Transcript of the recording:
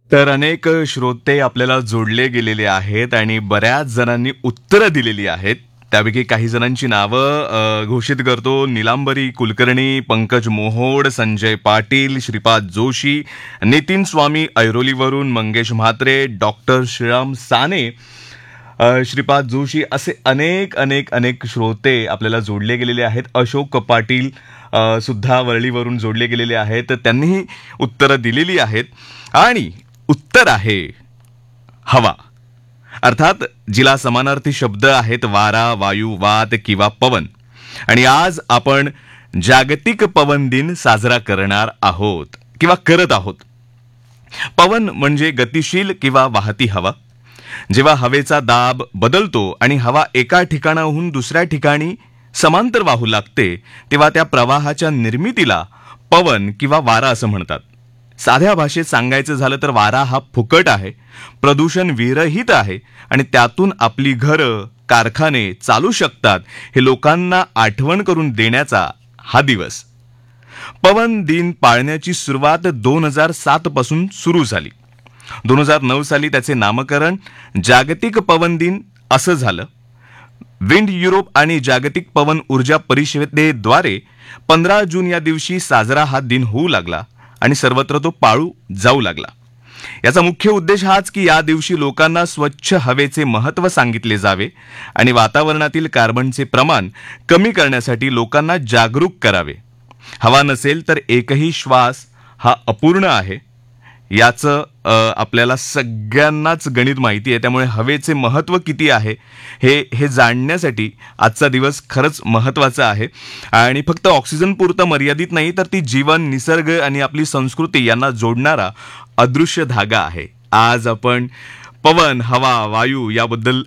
तर अनेक श्रोते आपल्याला जोडले गेलेले आहेत आणि बऱ्याच जणांनी उत्तरं दिलेली आहेत. त्यापैकी काही जणांची नावं घोषित करतो. नीलांबरी कुलकर्णी, पंकज मोहोड, संजय पाटील, श्रीपाद जोशी, नितीन स्वामी ऐरोलीवरून, मंगेश म्हात्रे, डॉक्टर श्रीराम साने, श्रीपाद जोशी असे अनेक अनेक अनेक श्रोते आपल्याला जोडले गेलेले आहेत. अशोक पाटील सुद्धा वरळीवरून जोडले गेलेले आहेत. त्यांनीही उत्तरं दिलेली आहेत आणि उत्तर आहे हवा. अर्थात जिला समानार्थी शब्द आहेत वारा, वायू, वात किंवा पवन. आणि आज आपण जागतिक पवन दिन साजरा करणार आहोत किंवा करत आहोत. पवन म्हणजे गतिशील किंवा वाहती हवा. जेव्हा हवेचा दाब बदलतो आणि हवा एका ठिकाणाहून दुसऱ्या ठिकाणी समांतर वाहू लागते तेव्हा त्या प्रवाहाच्या निर्मितीला पवन किंवा वारा असं म्हणतात. साध्या भाषेत सांगायचं झालं तर वारा हा फुकट आहे, प्रदूषण विरहित आहे आणि त्यातून आपली घरं, कारखाने चालू शकतात हे लोकांना आठवण करून देण्याचा हा दिवस. पवन दिन पाळण्याची सुरुवात 2007 पासून सुरू झाली. 2009 साली त्याचे नामकरण जागतिक पवन दिन असं झालं. विंड युरोप आणि जागतिक पवन ऊर्जा परिषदेद्वारे 15 जून या दिवशी साजरा हा दिन होऊ लागला आणि सर्वत्र तो पाळू जाऊ लागला. याचा मुख्य उद्देश हाच की या दिवशी लोकांना स्वच्छ हवेचे महत्त्व सांगितले जावे आणि वातावरणातील कार्बनचे प्रमाण कमी करण्यासाठी लोकांना जागरूक करावे. हवा नसेल तर एकही श्वास हा अपूर्ण आहे याचं आपल्याला सगळ्यांनाच गणित माहिती आहे. त्यामुळे हवेचे महत्त्व किती आहे हे जाणण्यासाठी आजचा दिवस खरंच महत्त्वाचा आहे. आणि फक्त ऑक्सिजन पुरतं मर्यादित नाही तर ती जीवन, निसर्ग आणि आपली संस्कृती यांना जोडणारा अदृश्य धागा आहे. आज आपण पवन, हवा, वायू याबद्दल